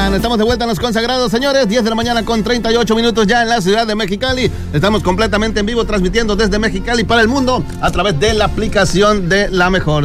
están? Estamos de vuelta en Los Consagrados, señores. 10 de la mañana con 38 minutos ya en la ciudad de Mexicali. Estamos completamente en vivo, transmitiendo desde Mexicali para el mundo a través de la aplicación de La Mejor.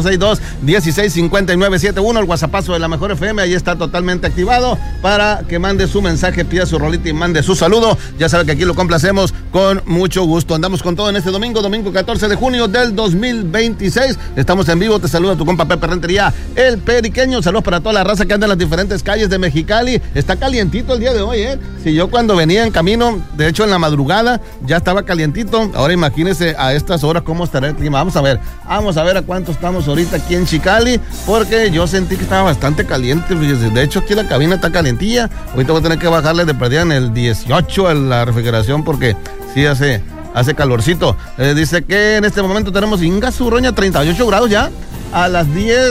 6862-165971, el WhatsAppazo de La Mejor FM. Ahí está totalmente activado para que mande su mensaje, pida su rolita y mande su saludo. Ya sabe que aquí lo complacemos con mucho gusto. Andamos con todo en este domingo 14 de junio del 2026. Estamos en vivo. Te saluda tu compa Pepe Rentería, el Periqueño. Saludos para toda la raza que anda en las diferentes calles de Mexicali. Está calientito el día de hoy, ¿eh? Si yo cuando venía en camino, de hecho en la madrugada, ya estaba calientito. Ahora imagínese a estas horas cómo estará el clima. Vamos a ver a cuánto estamos ahorita aquí en Chicali, porque yo sentí que estaba bastante caliente. De hecho, aquí la cabina está calientilla. Ahorita voy a tener que bajarle de perdida en el 18 a la refrigeración, porque sí hace calorcito. Dice que en este momento tenemos Inga-Surroña 38 grados ya. A las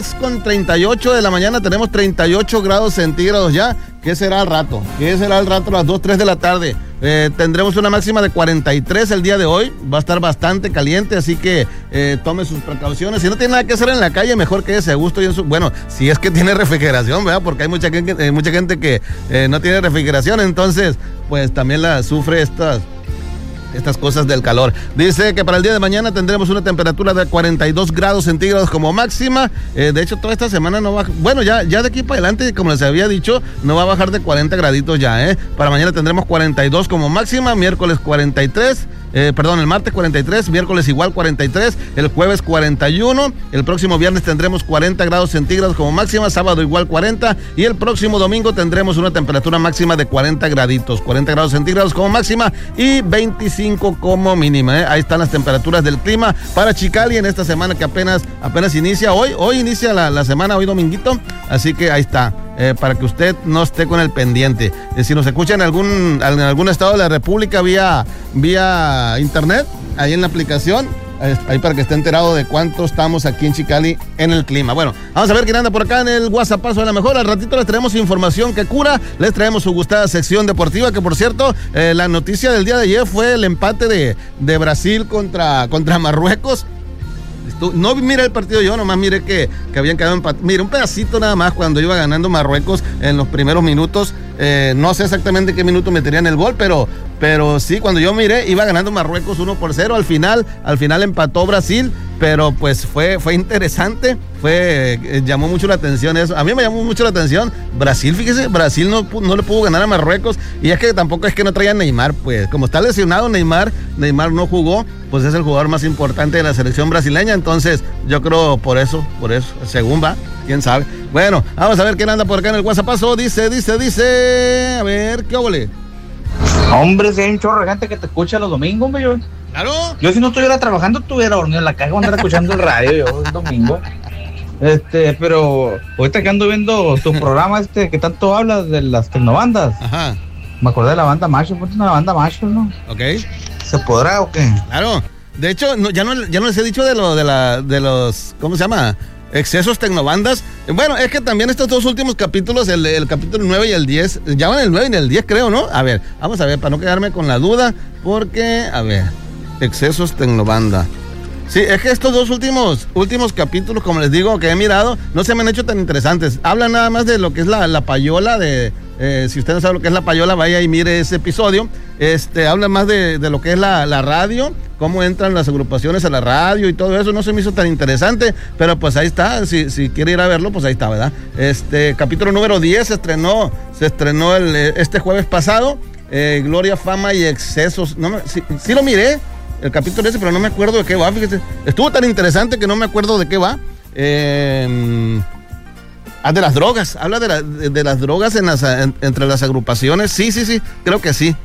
10:38 de la mañana tenemos 38 grados centígrados ya. ¿Qué será al rato? A las 2, 3 de la tarde? Tendremos una máxima de 43 el día de hoy. Va a estar bastante caliente, así que tome sus precauciones. Si no tiene nada que hacer en la calle, mejor quédese a gusto. Bueno, si es que tiene refrigeración, ¿verdad? Porque hay mucha gente que no tiene refrigeración, entonces pues también la sufre estas cosas del calor. Dice que para el día de mañana tendremos una temperatura de 42 grados centígrados como máxima. De hecho, toda esta semana no va. Bueno, ya de aquí para adelante, como les había dicho, no va a bajar de 40 graditos ya, ¿eh? Para mañana tendremos 42 como máxima, miércoles 43. El martes 43, miércoles igual 43, el jueves 41, el próximo viernes tendremos 40 grados centígrados como máxima, sábado igual 40, y el próximo domingo tendremos una temperatura máxima de 40 grados centígrados como máxima y 25 como mínima, ¿eh? Ahí están las temperaturas del clima para Chicali en esta semana que apenas inicia hoy inicia la semana, hoy dominguito, así que ahí está. Para que usted no esté con el pendiente. Si nos escucha en algún estado de la República vía internet, ahí en la aplicación, ahí para que esté enterado de cuánto estamos aquí en Chicali en el clima. Bueno, vamos a ver quién anda por acá en el WhatsAppazo de La Mejor. Al ratito les traemos información que cura, les traemos su gustada sección deportiva, que por cierto, la noticia del día de ayer fue el empate de Brasil contra Marruecos. No miré el partido yo, nomás miré que habían quedado empatados. Mira, un pedacito nada más cuando iba ganando Marruecos en los primeros minutos. No sé exactamente qué minuto meterían el gol, pero sí, cuando yo miré, iba ganando Marruecos 1-0. Al final empató Brasil, pero pues fue interesante. Llamó mucho la atención eso. A mí me llamó mucho la atención. Brasil, fíjese, Brasil no le pudo ganar a Marruecos. Y es que tampoco es que no traía Neymar, pues. Como está lesionado Neymar no jugó, pues es el jugador más importante de la selección brasileña. Entonces, yo creo por eso, según va, quién sabe. Bueno, vamos a ver quién anda por acá en el WhatsAppazo. Dice, a ver, ¿qué óvole? Hombre, si hay un chorro de gente que te escucha los domingos, hombre, yo. Claro. Yo si no estuviera trabajando, estuviera dormido en la caja, andar escuchando el radio yo el domingo. Pero ahorita que ando viendo tu programa que tanto hablas de las tecnobandas. Ajá. Me acordé de la banda Macho, ponte una banda Macho, ¿no? Ok. ¿Se podrá o qué? Claro. De hecho, ya no les he dicho de los, ¿cómo se llama? Excesos tecnobandas. Bueno, es que también estos dos últimos capítulos, el capítulo 9 y el 10, ya van el 9 y el 10 creo, ¿no? A ver, vamos a ver, para no quedarme con la duda, porque, a ver, excesos tecnobanda. Sí, es que estos dos últimos capítulos, como les digo, que he mirado, no se me han hecho tan interesantes. Hablan nada más de lo que es la payola si usted no sabe lo que es la payola, vaya y mire ese episodio. Habla más de lo que es la radio, cómo entran las agrupaciones a la radio y todo eso. No se me hizo tan interesante, pero pues ahí está. Si quiere ir a verlo, pues ahí está, ¿verdad? Capítulo número 10 se estrenó este jueves pasado. Gloria, fama y excesos. Sí lo miré, el capítulo ese, pero no me acuerdo de qué va, fíjese. Estuvo tan interesante que no me acuerdo de qué va. De las drogas, habla de las drogas entre las agrupaciones. Sí, creo que sí.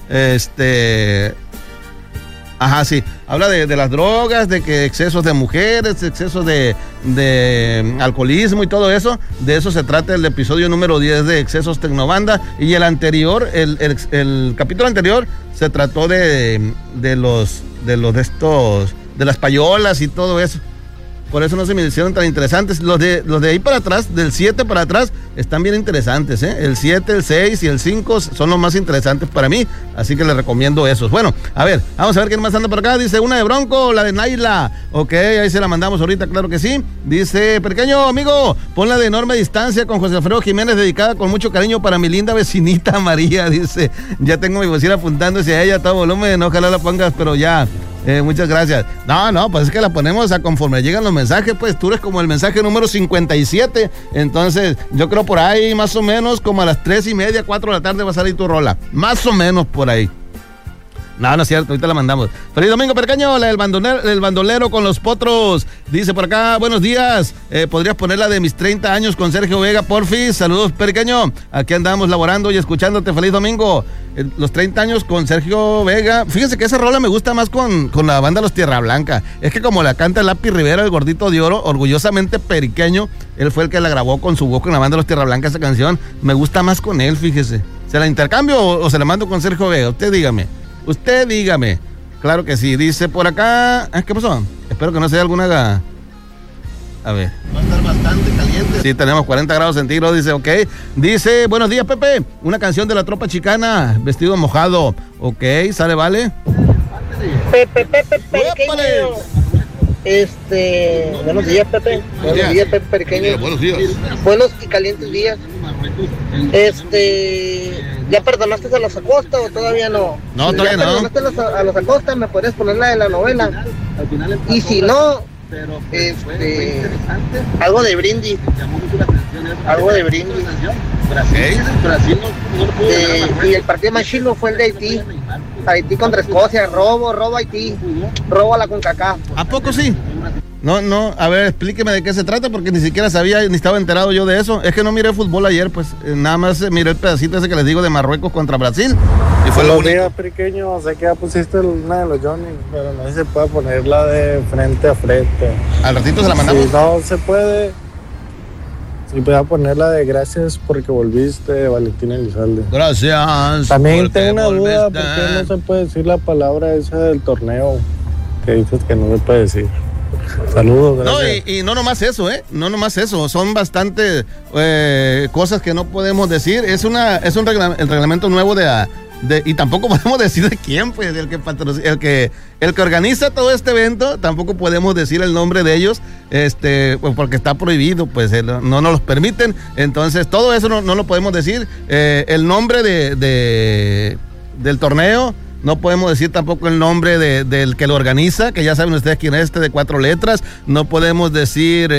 Ajá, sí, habla de las drogas, de que excesos de mujeres, excesos de alcoholismo y todo eso. De eso se trata el episodio número 10 de Excesos Tecnobanda. Y el anterior, el capítulo anterior, se trató de las payolas y todo eso. por eso no se me hicieron tan interesantes. Los de ahí para atrás, del 7 para atrás, están bien interesantes, ¿eh? El 7, el 6 y el 5 son los más interesantes para mí, así que les recomiendo esos. Bueno, a ver, vamos a ver quién más anda por acá. Dice una de Bronco, la de Naila. Ok, ahí se la mandamos ahorita, claro que sí. Dice, pequeño amigo, ponla de Enorme Distancia con José Alfredo Jiménez, dedicada con mucho cariño para mi linda vecinita María. Dice, ya tengo mi bocina apuntándose a ella a todo volumen, ojalá la pongas, pero ya. Muchas gracias. No, pues es que la ponemos a conforme llegan los mensajes, pues tú eres como el mensaje número 57, entonces yo creo por ahí más o menos como a las 3:30, 4 de la tarde va a salir tu rola, más o menos por ahí. No es cierto, ahorita la mandamos. Feliz domingo, pequeño, el bandolero con los potros. Dice por acá, buenos días. ¿Podrías poner la de mis 30 años con Sergio Vega, porfis? Saludos, pequeño. Aquí andamos laborando y escuchándote. Feliz domingo. Los 30 años con Sergio Vega. Fíjense que esa rola me gusta más con la banda Los Tierra Blanca. Es que como la canta Lápiz Rivera, el gordito de oro, orgullosamente periqueño, él fue el que la grabó con su voz con la banda Los Tierra Blanca, esa canción. Me gusta más con él, fíjese. ¿Se la intercambio o se la mando con Sergio Vega? Usted dígame. Claro que sí. Dice por acá... ¿Qué pasó? Espero que no sea alguna... A ver. Va a estar bastante caliente. Sí, tenemos 40 grados centígrados, dice, ok. Dice, buenos días, Pepe. Una canción de la Tropa Chicana, Vestido Mojado. Ok, ¿sale, vale? Pepe, pequeño. Buenos días, Pepe. Buenos días, Pepe, pequeño. Buenos días. Buenos y calientes días. ¿Ya perdonaste a los Acosta o todavía no? No, todavía no. ¿Ya perdonaste a los Acosta? ¿Me podrías poner la de la novela? Y si no, algo de Brindis. Y el partido más chilo fue el de Haití contra Escocia. Robo Haití. Robo a la CONCACAF. ¿A poco sí? No, a ver, explíqueme de qué se trata, porque ni siquiera sabía, ni estaba enterado yo de eso. Es que no miré fútbol ayer, pues, nada más miré el pedacito ese que les digo de Marruecos contra Brasil. Y fue lo único. Pequeño, sé que ya pusiste una de los Johnny, pero no se puede ponerla de frente a frente. Al ratito se la mandamos. Si no se puede, si puede ponerla de Gracias porque volviste, de Valentín Elizalde. Gracias. También tengo una duda, ¿por qué no se puede decir la palabra esa del torneo? Que dices que no se puede decir. Saludos, gracias. No, y no nomás eso, no nomás eso, son bastantes cosas que no podemos decir. Es el reglamento nuevo y tampoco podemos decir de quién, pues, el que organiza todo este evento, tampoco podemos decir el nombre de ellos, pues, porque está prohibido, pues no nos los permiten. Entonces todo eso no lo podemos decir. El nombre del torneo. No podemos decir tampoco el nombre del que lo organiza, que ya saben ustedes quién es, de 4 letras. No podemos decir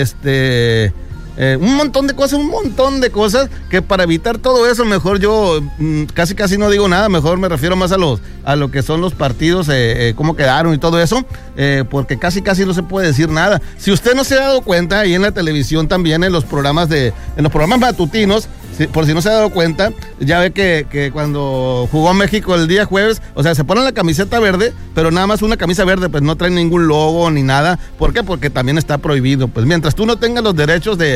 un montón de cosas que para evitar todo eso, mejor yo casi no digo nada, mejor me refiero más a lo que son los partidos, cómo quedaron y todo eso, porque casi no se puede decir nada. Si usted no se ha dado cuenta, ahí en la televisión también, en los programas matutinos, por si no se ha dado cuenta, ya ve que cuando jugó México el día jueves, o sea, se ponen la camiseta verde, pero nada más una camisa verde, pues no traen ningún logo ni nada. ¿Por qué? Porque también está prohibido. Pues mientras tú no tengas los derechos de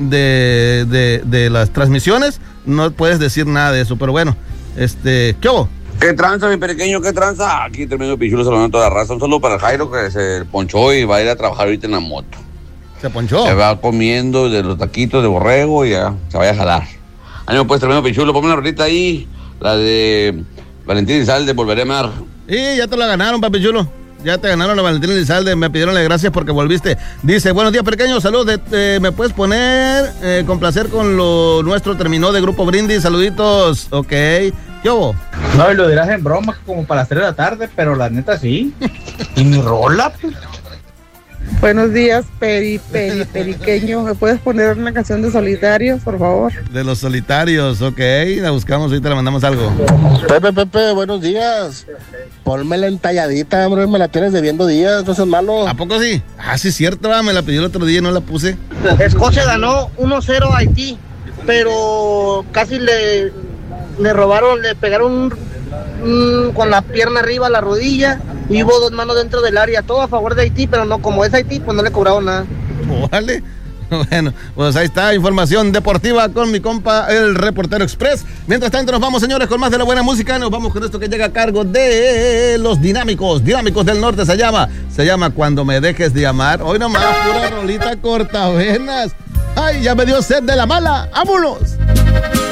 las transmisiones, no puedes decir nada de eso. Pero bueno, ¿qué hubo? ¿Qué tranza, mi pequeño? ¿Qué tranza? Aquí termino Pichulo saludando a toda la raza. Un saludo para el Jairo, que se ponchó y va a ir a trabajar ahorita en la moto. ¿Se ponchó? Se va comiendo de los taquitos de borrego y ya se vaya a jalar. Ánimo, pues, tremendo Pichulo, ponme una rolita ahí, la de Valentín Elizalde, Volveré a Amar. Y ya te la ganaron, papi chulo. Ya te ganaron la Valentín Elizalde, me pidieron las gracias porque volviste. Dice, buenos días, pequeños, saludos, ¿me puedes poner con placer con lo nuestro? Terminó de Grupo Brindis, saluditos, ok. ¿Qué hubo? No, y lo dirás en broma como para las 3 de la tarde, pero la neta sí. ¿Y mi rola? Buenos días, periqueño. ¿Me puedes poner una canción de Solitarios, por favor? De los Solitarios, ok. La buscamos, ahorita le mandamos algo. Pepe, buenos días. Ponme la entalladita, hombre, me la tienes debiendo días, no seas malo. ¿A poco sí? Ah, sí es cierto, me la pidió el otro día y no la puse. Escocia ganó 1-0 a Haití, pero casi le robaron, le pegaron con la pierna arriba a la rodilla y hubo 2 manos dentro del área, todo a favor de Haití, pero no, como es Haití, pues no le cobraron nada. Vale. Bueno, pues ahí está, información deportiva con mi compa, el Reportero Express. Mientras tanto, nos vamos, señores, con más de la buena música. Nos vamos con esto que llega a cargo de los Dinámicos del Norte. Se llama Cuando me dejes de amar. Hoy nomás, pura rolita cortavenas. Ay, ya me dio sed de la mala. ¡Vámonos!